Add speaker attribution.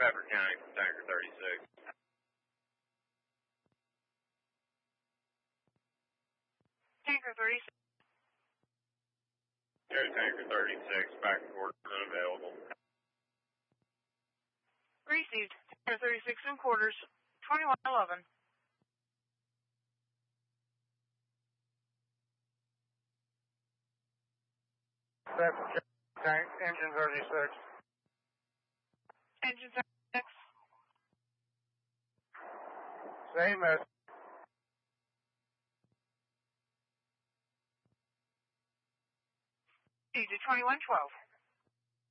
Speaker 1: Pepper County, Tanker 36.
Speaker 2: Tanker 36.
Speaker 1: Tanker 36, back and forth, unavailable.
Speaker 2: Received. Tanker 36 in quarters, 2111.
Speaker 3: Tank, engine 36.
Speaker 2: Engine 36.
Speaker 3: Same as.
Speaker 2: Received at 2112.